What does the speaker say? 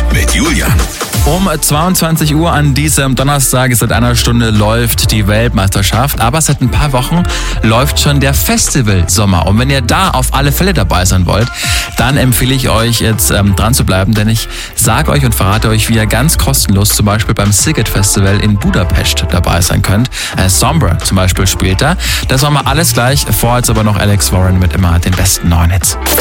mit Julian. Um 22 Uhr an diesem Donnerstag, seit einer Stunde, läuft die Weltmeisterschaft. Aber seit ein paar Wochen läuft schon der Festival-Sommer. Und wenn ihr da auf alle Fälle dabei sein wollt, dann empfehle ich euch jetzt dran zu bleiben. Denn ich sage euch und verrate euch, wie ihr ganz kostenlos zum Beispiel beim Sziget Festival in Budapest dabei sein könnt. Sombra zum Beispiel spielt da. Das war mal alles gleich. Vorher jetzt aber noch Alex Warren mit immer den besten neuen Hits.